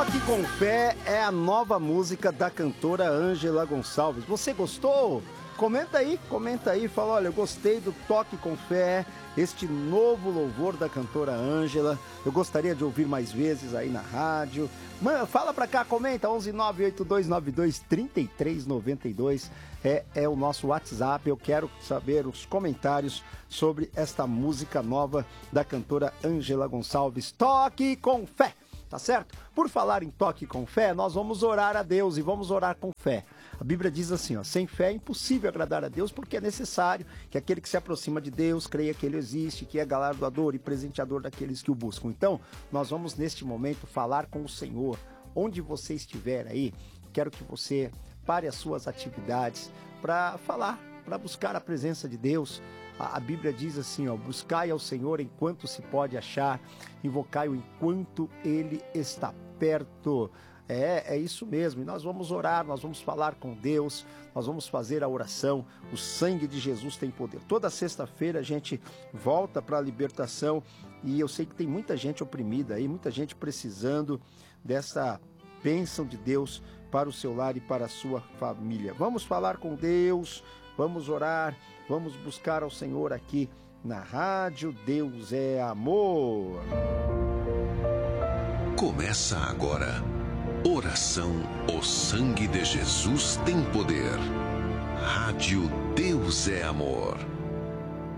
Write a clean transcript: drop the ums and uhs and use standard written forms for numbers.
Toque com Fé é a nova música da cantora Ângela Gonçalves. Você gostou? Comenta aí, fala, olha, eu gostei do Toque com Fé, este novo louvor da cantora Ângela. Eu gostaria de ouvir mais vezes aí na rádio. Fala pra cá, comenta, 11982923392 é o nosso WhatsApp. Eu quero saber os comentários sobre esta música nova da cantora Ângela Gonçalves, Toque com Fé. Tá certo? Por falar em toque com fé, nós vamos orar a Deus e vamos orar com fé. A Bíblia diz assim, ó, sem fé é impossível agradar a Deus, porque é necessário que aquele que se aproxima de Deus creia que Ele existe, que é galardoador e presenteador daqueles que o buscam. Então, nós vamos neste momento falar com o Senhor. Onde você estiver aí, quero que você pare as suas atividades para falar, para buscar a presença de Deus. A Bíblia diz assim, ó, buscai ao Senhor enquanto se pode achar, invocai-o enquanto Ele está perto. É isso mesmo, e nós vamos orar, nós vamos falar com Deus, nós vamos fazer a oração. O sangue de Jesus tem poder. Toda sexta-feira a gente volta para a libertação e eu sei que tem muita gente oprimida aí, muita gente precisando dessa bênção de Deus para o seu lar e para a sua família. Vamos falar com Deus, vamos orar, vamos buscar ao Senhor aqui na rádio Deus é Amor. Começa agora. Oração, o sangue de Jesus tem poder. Rádio Deus é Amor.